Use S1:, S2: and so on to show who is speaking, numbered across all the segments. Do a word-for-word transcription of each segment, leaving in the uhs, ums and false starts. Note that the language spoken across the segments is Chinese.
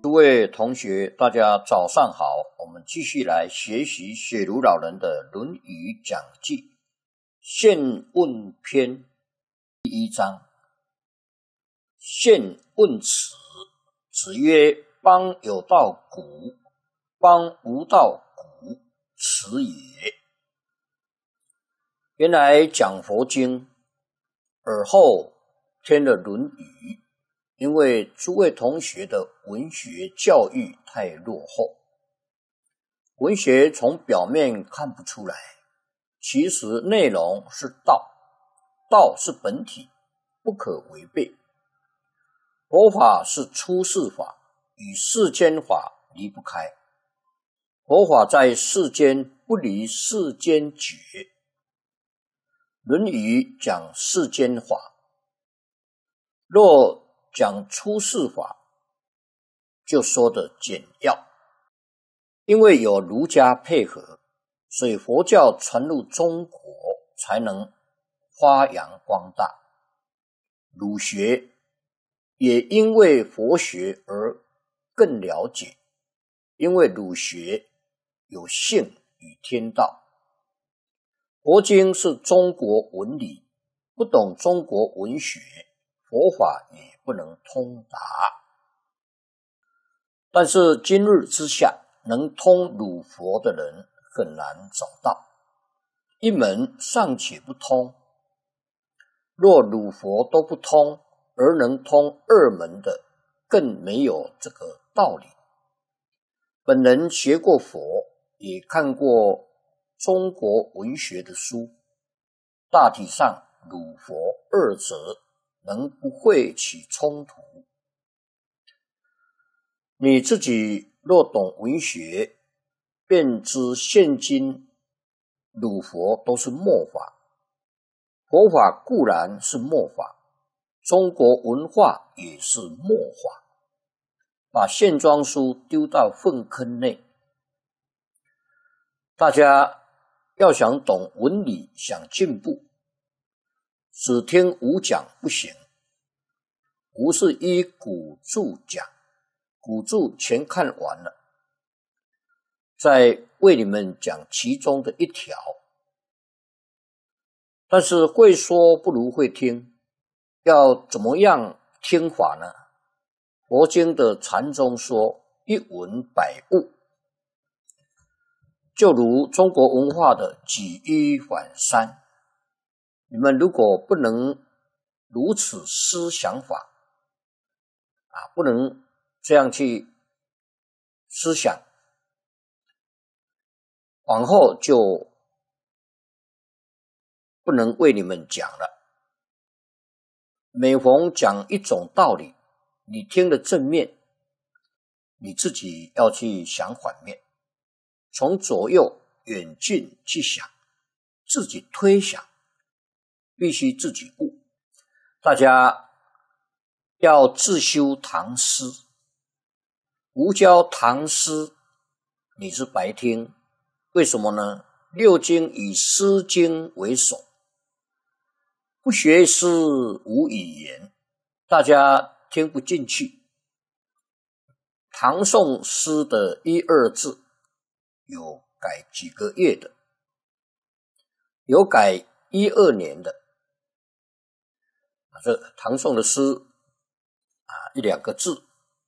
S1: 诸位同学，大家早上好，我们继续来学习雪茹老人的《论语讲记》宪问篇第一章。宪问子，子曰：邦有道古，邦无道古，耻也。原来讲佛经，而后添了《论语》，因为诸位同学的文学教育太落后，文学从表面看不出来，其实内容是道，道是本体，不可违背。佛法是出世法，与世间法离不开。佛法在世间，不离世间觉。论语讲世间法，若讲出世法，就说的简要。因为有儒家配合，所以佛教传入中国才能发扬光大。儒学也因为佛学而更了解，因为儒学有性与天道。佛经是中国文理，不懂中国文学，佛法也不能通达。但是今日之下，能通儒佛的人很难找到，一门尚且不通，若儒佛都不通，而能通二门的，更没有这个道理。本人学过佛，也看过中国文学的书，大体上儒佛二者能不会起冲突。你自己若懂文学，便知现今儒佛都是末法，佛法固然是末法，中国文化也是末法，把线装书丢到粪坑内。大家要想懂文理，想进步，只听吾讲不行。吾是依古注讲，古注全看完了，再为你们讲其中的一条。但是会说不如会听，要怎么样听法呢？佛经的禅宗说一文百物，就如中国文化的举一反三。你们如果不能如此思想法啊，不能这样去思想，往后就不能为你们讲了。每逢讲一种道理，你听了正面，你自己要去想反面，从左右远近去想，自己推想，必须自己悟。大家要自修唐诗，无教唐诗，你是白听。为什么呢？六经以诗经为首，不学诗无语言，大家听不进去。唐宋诗的一二字有改几个月的，有改一二年的，这唐宋的诗啊，一两个字，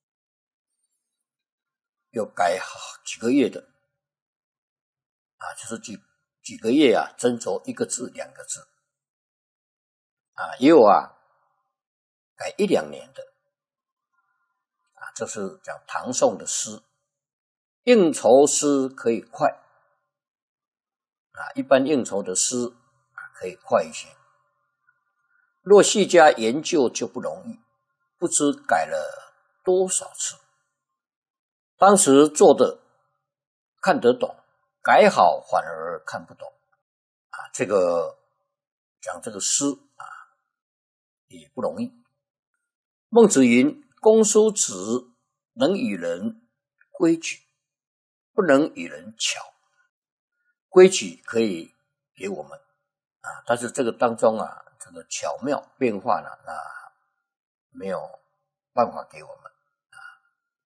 S1: 有改几个月的啊，就是几几个月啊，斟酌一个字两个字啊，也有啊改一两年的啊，这是讲唐宋的诗。应酬诗可以快啊，一般应酬的诗啊可以快一些。若细加研究就不容易，不知改了多少次。当时做的看得懂，改好反而看不懂啊。这个讲这个诗啊也不容易。孟子云：公叔子能与人规矩，不能与人巧。规矩可以给我们啊，但是这个当中啊，这个巧妙变化呢，那没有办法给我们啊。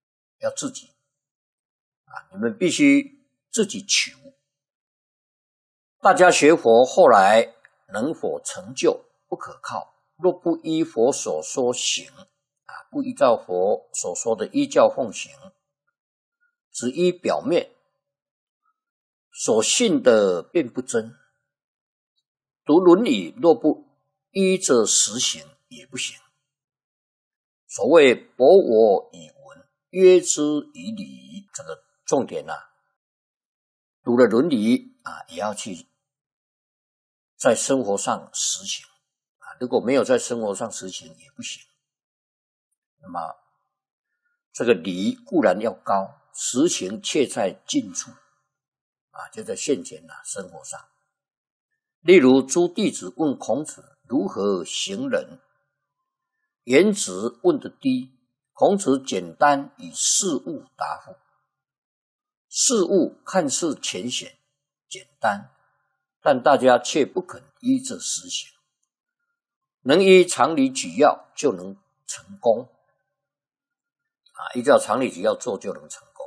S1: 要自己啊，你们必须自己求。大家学佛后来能否成就，不可靠。若不依佛所说行啊，不依照佛所说的依教奉行，只依表面，所信的便不真。读论语若不依着实行也不行。所谓博我以文，约之以礼，这个重点啊，读了伦理啊，也要去在生活上实行啊。如果没有在生活上实行也不行。那么这个礼固然要高，实行却在近处啊，就在现前啊，生活上。例如诸弟子问孔子如何行人，颜值问得低，孔子简单以事物答复。事物看似浅显简单，但大家却不肯依着实行。能依常理举要就能成功啊，依照常理举要做就能成功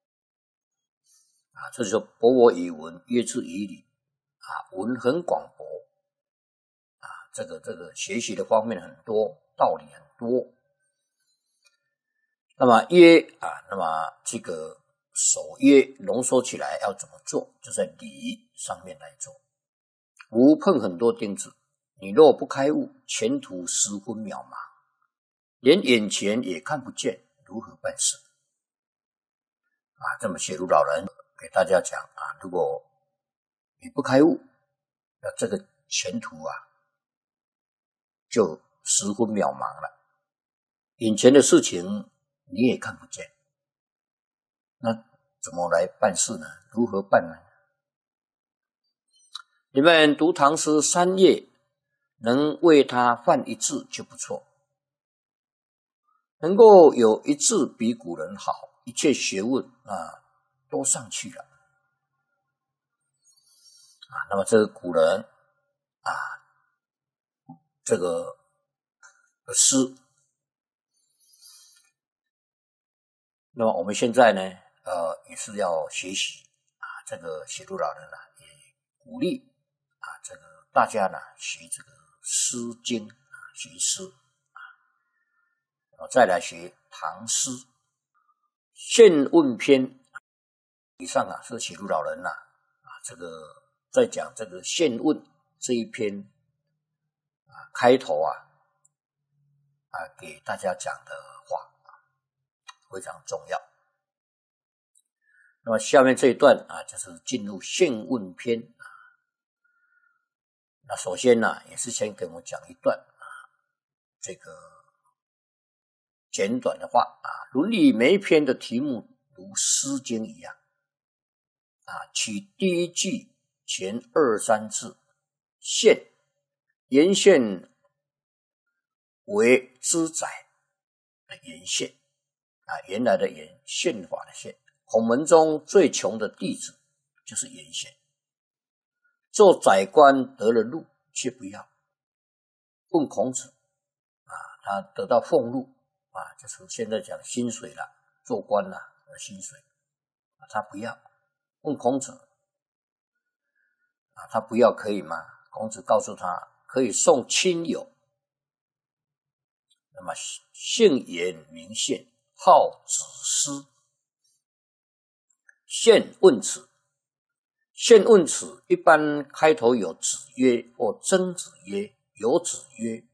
S1: 啊。这就是博我以文，约之以礼啊，文很广博啊，这个这个学习的方面很多，道理很多。那么约啊，那么这个守约浓缩起来要怎么做？就在礼上面来做。无碰很多钉子，你若不开悟，前途十分渺茫，连眼前也看不见，如何办事啊？这么写入老人给大家讲啊，如果你不开悟，那这个前途啊就十分渺茫了，眼前的事情你也看不见，那怎么来办事呢？如何办呢？你们读唐诗三页，能为他犯一字就不错，能够有一字比古人好，一切学问啊都上去了啊。那么这个古人啊，这个诗，那么我们现在呢，呃，也是要学习啊，这个写入老人呢、啊，也鼓励啊，这个大家呢学这个《诗经》啊，学诗啊，然后再来学唐诗《宪问篇》。以上啊是写入老人呐 啊, 啊，这个在讲这个《宪问》这一篇啊开头啊啊给大家讲的话啊非常重要。那么下面这一段啊，就是进入《宪问篇》啊。那首先呢、啊，也是先给我们讲一段啊，这个简短的话啊，《论语》每一篇的题目如《诗经》一样啊，取第一句前二三字，宪，言宪为之宰的言宪啊，原来的言，宪法的宪。孔门中最穷的弟子就是颜宪，做宰官得了禄却不要，问孔子啊，他得到俸禄啊，就是现在讲薪水了，做官了的薪水啊，他不要，问孔子啊，他不要可以吗？孔子告诉他可以送亲友。那么姓颜名宪，号子思。宪问此，宪问此一般开头有子曰或曾子曰，有子曰，